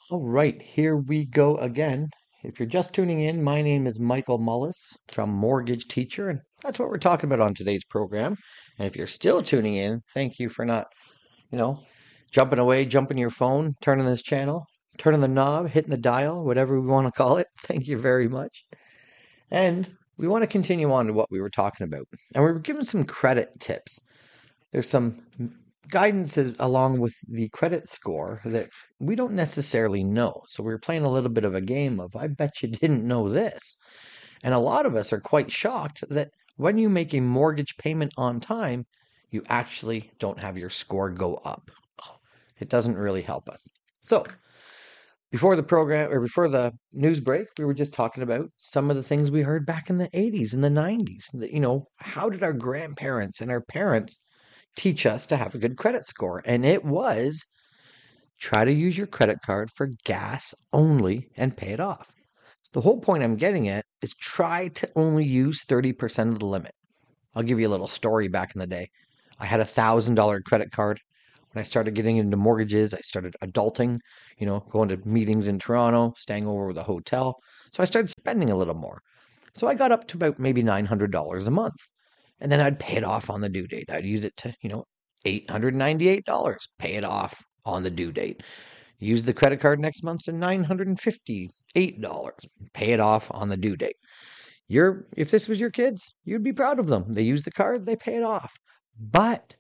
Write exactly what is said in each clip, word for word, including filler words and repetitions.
All right, here we go again. If you're just tuning in, my name is Michael Mullis from Mortgage Teacher, and that's what we're talking about on today's program. And if you're still tuning in, thank you for not, you know, jumping away, jumping your phone, turning this channel, turning the knob, hitting the dial, whatever we want to call it. Thank you very much. And we want to continue on to what we were talking about. And we were given some credit tips. There's some guidance is- along with the credit score that we don't necessarily know. So we were playing a little bit of a game of, I bet you didn't know this. And a lot of us are quite shocked that when you make a mortgage payment on time, you actually don't have your score go up. It doesn't really help us. So before the program or before the news break, we were just talking about some of the things we heard back in the eighties and the nineties. That, you know, how did our grandparents and our parents teach us to have a good credit score? And it was try to use your credit card for gas only and pay it off. The whole point I'm getting at is try to only use thirty percent of the limit. I'll give you a little story back in the day. I had a one thousand dollars credit card. When I started getting into mortgages, I started adulting, you know, going to meetings in Toronto, staying over with a hotel. So I started spending a little more. So I got up to about maybe nine hundred dollars a month. And then I'd pay it off on the due date. I'd use it to, you know, eight hundred ninety-eight dollars, pay it off on the due date. Use the credit card next month to nine hundred fifty-eight dollars, pay it off on the due date. You're, if this was your kids, you'd be proud of them. They use the card, they pay it off. But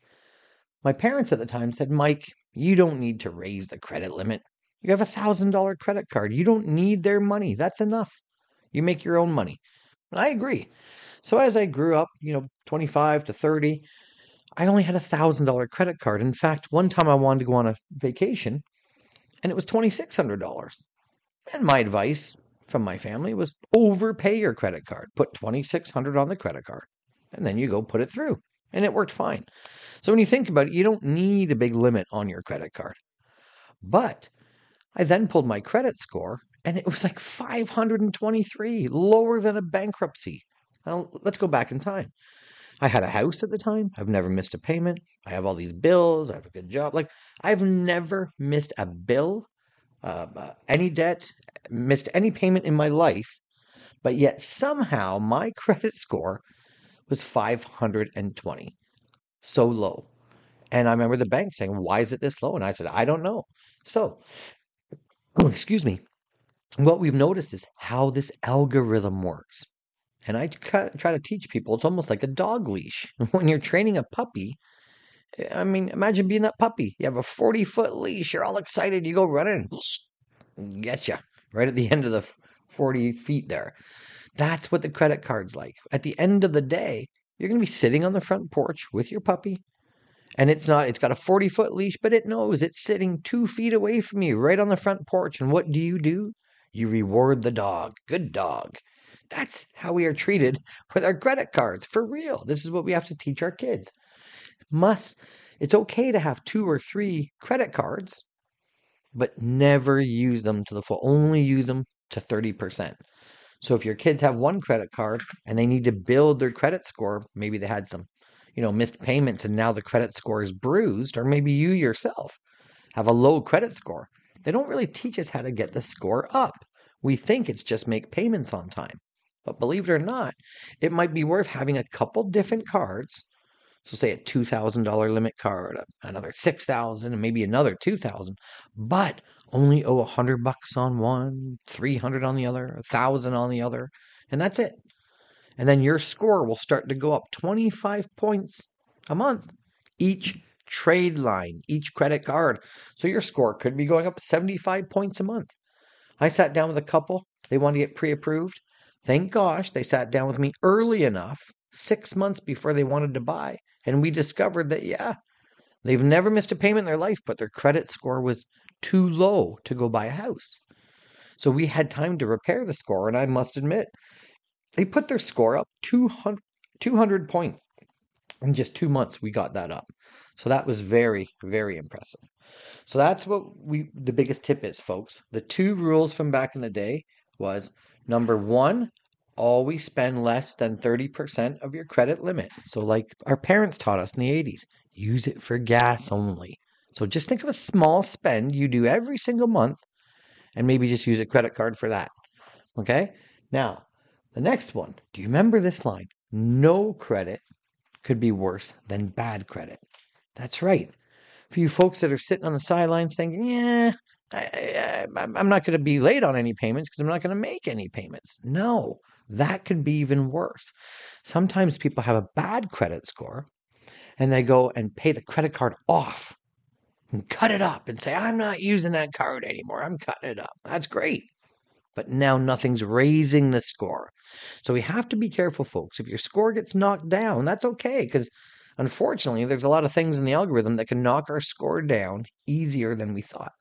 my parents at the time said, Mike, you don't need to raise the credit limit. You have a one thousand dollars credit card. You don't need their money. That's enough. You make your own money. And I agree. So as I grew up, you know, twenty-five to thirty, I only had a one thousand dollars credit card. In fact, one time I wanted to go on a vacation and it was twenty-six hundred dollars. And my advice from my family was overpay your credit card. Put twenty-six hundred dollars on the credit card and then you go put it through. And it worked fine. So when you think about it, you don't need a big limit on your credit card. But I then pulled my credit score and it was like five hundred twenty-three, lower than a bankruptcy. Now, let's go back in time. I had a house at the time. I've never missed a payment. I have all these bills. I have a good job. Like, I've never missed a bill, uh, uh, any debt, missed any payment in my life. But yet somehow my credit score was five hundred twenty. So low. And I remember the bank saying, why is it this low? And I said, I don't know. So, oh, excuse me. What we've noticed is how this algorithm works. And I try to teach people it's almost like a dog leash. When you're training a puppy, I mean, imagine being that puppy. You have a forty foot leash, you're all excited, you go running, get you right at the end of the forty feet there. That's what the credit card's like. At the end of the day, you're going to be sitting on the front porch with your puppy. And it's not, it's got a forty foot leash, but it knows it's sitting two feet away from you right on the front porch. And what do you do? You reward the dog. Good dog. That's how we are treated with our credit cards. For real. This is what we have to teach our kids. Must, it's okay to have two or three credit cards, but never use them to the full. Only use them to thirty percent. So if your kids have one credit card and they need to build their credit score, maybe they had some, you know, missed payments and now the credit score is bruised, or maybe you yourself have a low credit score. They don't really teach us how to get the score up. We think it's just make payments on time. But believe it or not, it might be worth having a couple different cards. So say a two thousand dollars limit card, another six thousand dollars, and maybe another two thousand dollars, but only owe one hundred bucks on one, three hundred dollars on the other, one thousand dollars on the other, and that's it. And then your score will start to go up twenty-five points a month, each trade line, each credit card. So your score could be going up seventy-five points a month. I sat down with a couple. They wanted to get pre-approved. Thank gosh they sat down with me early enough, six months before they wanted to buy. And we discovered that, yeah, they've never missed a payment in their life, but their credit score was too low to go buy a house. So we had time to repair the score. And I must admit, they put their score up two hundred, two hundred points. In just two months, we got that up. So that was very, very impressive. So that's what we, the biggest tip is, folks. The two rules from back in the day was number one, always spend less than thirty percent of your credit limit. So like our parents taught us in the eighties, use it for gas only. So just think of a small spend you do every single month and maybe just use a credit card for that. Okay? Now, the next one. Do you remember this line? No credit could be worse than bad credit. That's right. For you folks that are sitting on the sidelines thinking, yeah, I, I, I'm not going to be late on any payments because I'm not going to make any payments. No, that could be even worse. Sometimes people have a bad credit score and they go and pay the credit card off and cut it up and say, I'm not using that card anymore. I'm cutting it up. That's great. But now nothing's raising the score. So we have to be careful, folks. If your score gets knocked down, that's okay, because unfortunately, there's a lot of things in the algorithm that can knock our score down easier than we thought.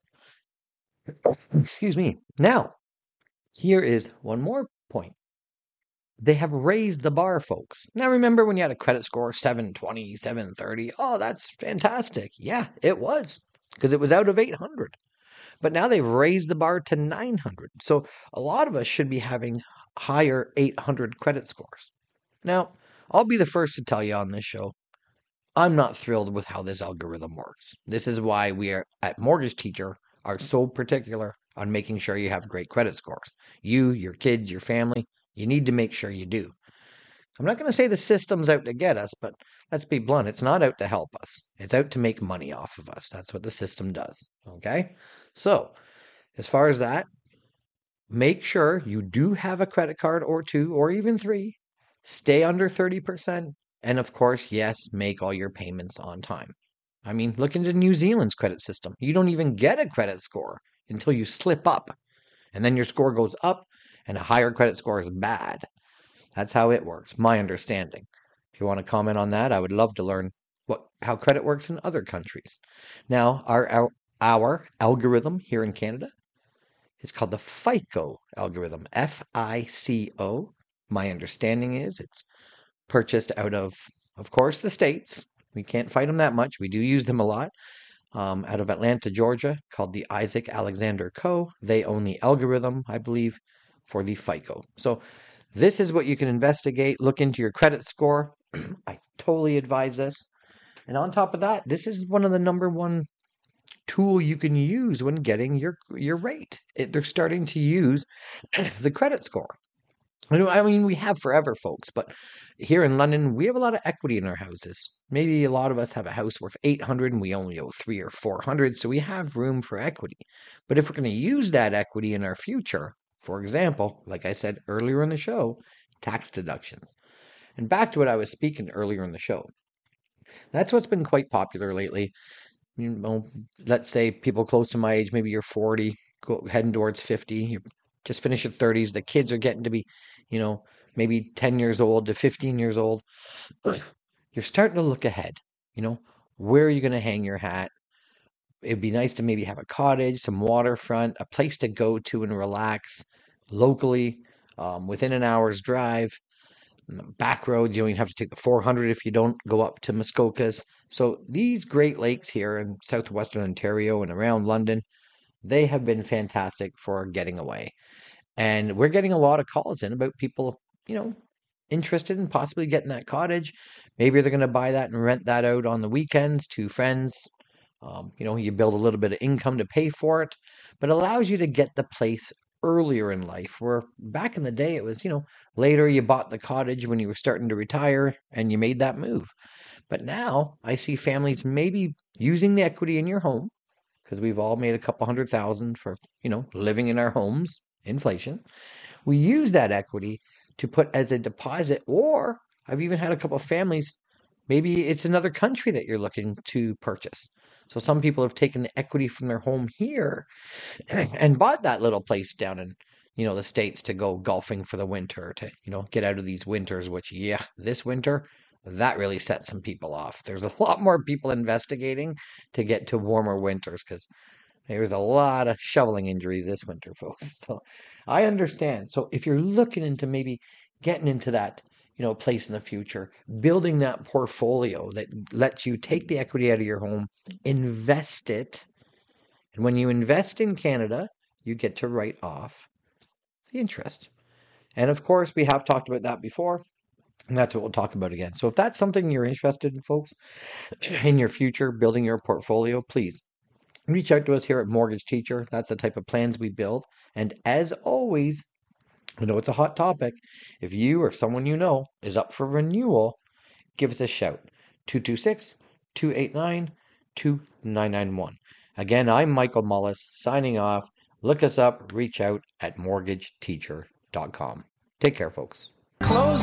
Excuse me. Now, here is one more point. They have raised the bar, folks. Now, remember when you had a credit score seven twenty, seven thirty? Oh, that's fantastic. Yeah, it was, because it was out of eight hundred. But now they've raised the bar to nine hundred. So a lot of us should be having higher eight hundred credit scores. Now, I'll be the first to tell you on this show, I'm not thrilled with how this algorithm works. This is why we are at Mortgage Teacher are so particular on making sure you have great credit scores. You, your kids, your family, you need to make sure you do. I'm not going to say the system's out to get us, but let's be blunt. It's not out to help us. It's out to make money off of us. That's what the system does. Okay? So, as far as that, make sure you do have a credit card or two or even three. Stay under thirty percent. And of course, yes, make all your payments on time. I mean, look into New Zealand's credit system. You don't even get a credit score until you slip up. And then your score goes up, and a higher credit score is bad. That's how it works, my understanding. If you want to comment on that, I would love to learn what how credit works in other countries. Now, our our, our algorithm here in Canada is called the FICO algorithm, F I C O. My understanding is it's purchased out of, of course, the States. We can't fight them that much. We do use them a lot. Um, out of Atlanta, Georgia, called the Isaac Alexander Co. They own the algorithm, I believe, for the FICO. So this is what you can investigate. Look into your credit score. I totally advise this. And on top of that, this is one of the number one tool you can use when getting your your rate. It, they're starting to use the credit score. I mean, we have forever, folks, but here in London, we have a lot of equity in our houses. Maybe a lot of us have a house worth eight hundred and we only owe three or four hundred, so we have room for equity. But if we're going to use that equity in our future, for example, like I said earlier in the show, tax deductions. And back to what I was speaking earlier in the show. That's what's been quite popular lately. You know, let's say people close to my age, maybe you're forty, go, heading towards fifty, you just finished your thirties, the kids are getting to be, you know, maybe ten years old to fifteen years old. You're starting to look ahead. You know, where are you going to hang your hat? It'd be nice to maybe have a cottage, some waterfront, a place to go to and relax locally, um, within an hour's drive. Back roads, you only have to take the four hundred if you don't go up to Muskokas. So these Great Lakes here in southwestern Ontario and around London, they have been fantastic for getting away. And we're getting a lot of calls in about people, you know, interested in possibly getting that cottage. Maybe they're going to buy that and rent that out on the weekends to friends. Um, you know, you build a little bit of income to pay for it, but it allows you to get the place earlier in life. Where back in the day, it was, you know, later you bought the cottage when you were starting to retire and you made that move. But now I see families maybe using the equity in your home, because we've all made a couple hundred thousand for, you know, living in our homes, inflation. We use that equity to put as a deposit, or I've even had a couple of families, maybe it's another country that you're looking to purchase. So some people have taken the equity from their home here and bought that little place down in, you know, the States to go golfing for the winter, to, you know, get out of these winters, which, yeah, this winter, that really set some people off. There's a lot more people investigating to get to warmer winters because there's a lot of shoveling injuries this winter, folks. So I understand. So if you're looking into maybe getting into that, you know, place in the future, building that portfolio that lets you take the equity out of your home, invest it. And when you invest in Canada, you get to write off the interest. And of course, we have talked about that before, and that's what we'll talk about again. So if that's something you're interested in, folks, in your future, building your portfolio, please reach out to us here at Mortgage Teacher. That's the type of plans we build. And as always, I know it's a hot topic. If you or someone you know is up for renewal, give us a shout. two two six, two eight nine, two nine nine one. Again, I'm Michael Mullis signing off. Look us up, reach out at mortgage teacher dot com. Take care, folks. Close